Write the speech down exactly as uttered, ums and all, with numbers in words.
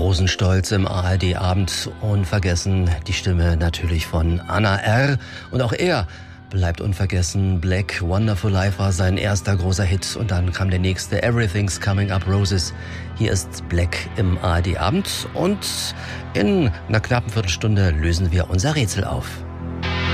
Rosenstolz im A R D-Abend. Unvergessen die Stimme natürlich von Anna R. Und auch er bleibt unvergessen. Black, Wonderful Life war sein erster großer Hit. Und dann kam der nächste, Everything's Coming Up Roses. Hier ist Black im A R D-Abend. Und in einer knappen Viertelstunde lösen wir unser Rätsel auf.